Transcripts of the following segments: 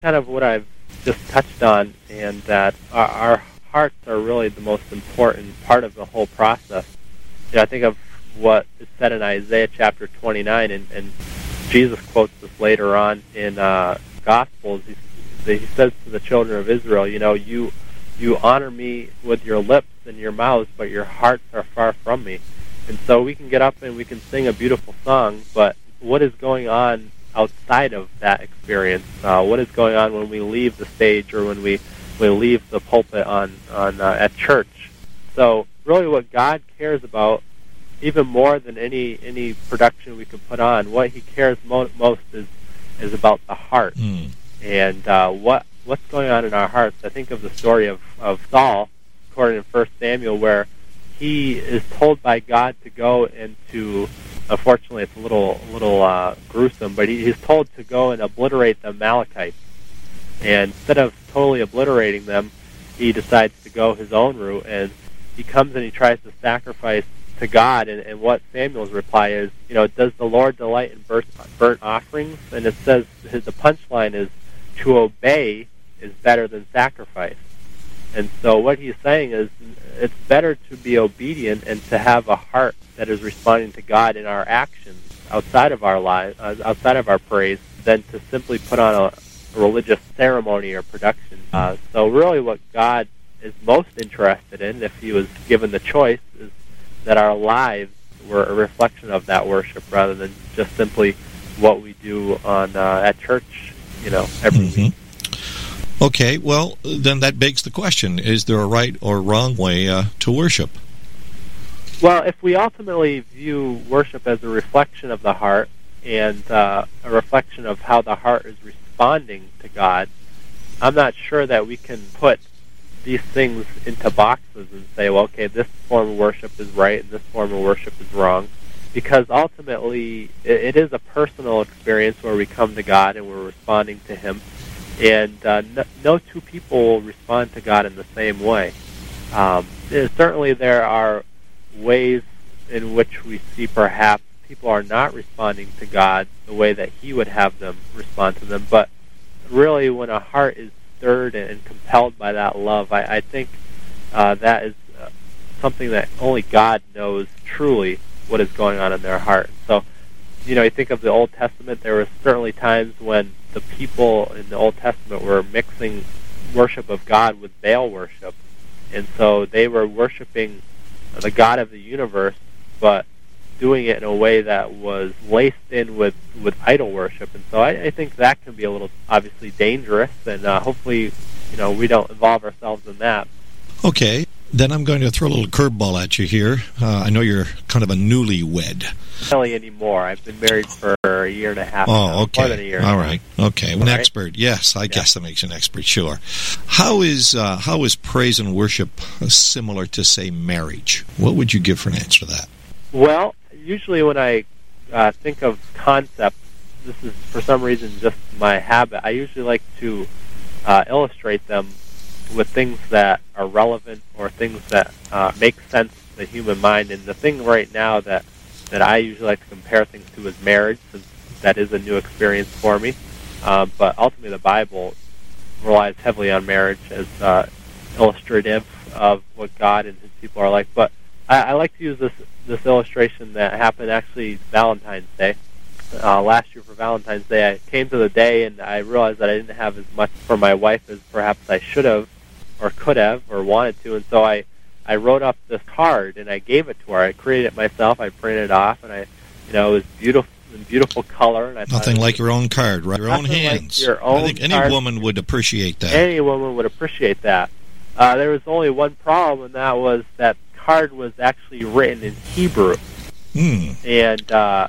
kind of what I've just touched on, and that our hearts are really the most important part of the whole process. I think of what is said in Isaiah chapter 29, and Jesus quotes this later on in Gospels. He says to the children of Israel, you honor me with your lips and your mouths, but your hearts are far from me. And so we can get up and we can sing a beautiful song, but what is going on outside of that experience? What is going on when we leave the stage or when we leave the pulpit at church? So really what God cares about, even more than any production we can put on, what he cares most is about the heart. And what's going on in our hearts. I think of the story of Saul, according to 1 Samuel, where he is told by God to go and to, unfortunately it's a little gruesome, but he's told to go and obliterate the Amalekites. And instead of totally obliterating them, he decides to go his own route, and he comes and he tries to sacrifice to God, and what Samuel's reply is, does the Lord delight in burnt offerings? And it says, the punchline is, to obey is better than sacrifice. And so what he's saying is, it's better to be obedient and to have a heart that is responding to God in our actions outside of our lives, outside of our praise, than to simply put on a religious ceremony or production. So really what God is most interested in, if he was given the choice, is that our lives were a reflection of that worship rather than just simply what we do on at church, every week. Okay, well, then that begs the question, is there a right or wrong way to worship? Well, if we ultimately view worship as a reflection of the heart and a reflection of how the heart is responding to God, I'm not sure that we can put these things into boxes and say, well, okay, this form of worship is right and this form of worship is wrong, because ultimately it is a personal experience where we come to God and we're responding to him, and no two people will respond to God in the same way. Certainly there are ways in which we see perhaps people are not responding to God the way that he would have them respond to them, but really when a heart is stirred and compelled by that love, I think that is something that only God knows truly what is going on in their heart. So, you think of the Old Testament, there were certainly times when the people in the Old Testament were mixing worship of God with Baal worship. And so they were worshiping the God of the universe, but doing it in a way that was laced in with idol worship. And so I think that can be a little, obviously, dangerous, and hopefully, we don't involve ourselves in that. Okay, then I'm going to throw a little curveball at you here. I know you're kind of a newlywed. Not really anymore. I've been married for a year and a half. Oh, okay. More than a year. All right. Okay. An expert. Yes, I guess that makes you an expert. Sure. How is praise and worship similar to, say, marriage? What would you give for an answer to that? Well, usually when I think of concepts, this is for some reason just my habit. I usually like to illustrate them with things that are relevant or things that make sense to the human mind. And the thing right now that I usually like to compare things to is marriage, since that is a new experience for me. But ultimately the Bible relies heavily on marriage as illustrative of what God and his people are like. But I like to use this illustration that happened actually Valentine's Day. Last year for Valentine's Day, I came to the day and I realized that I didn't have as much for my wife as perhaps I should have or could have or wanted to, and so I wrote up this card and I gave it to her. I created it myself. I printed it off, and it was beautiful color. And I nothing like your own card, right? Your own hands. Like your own I think any card. woman would appreciate that. Any woman would appreciate that. There was only one problem, and that was that card was actually written in Hebrew. And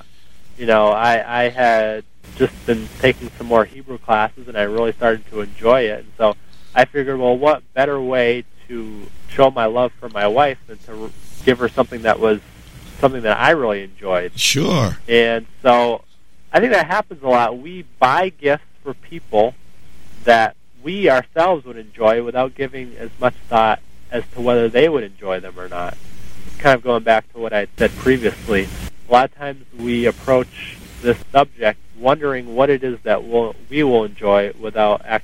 I had just been taking some more Hebrew classes, and I really started to enjoy it. And so I figured, well, what better way to show my love for my wife than to give her something that was something that I really enjoyed. Sure. And so I think that happens a lot. We buy gifts for people that we ourselves would enjoy without giving as much thought as to whether they would enjoy them or not. Kind of going back to what I said previously, a lot of times we approach this subject wondering what it is that we will enjoy without actually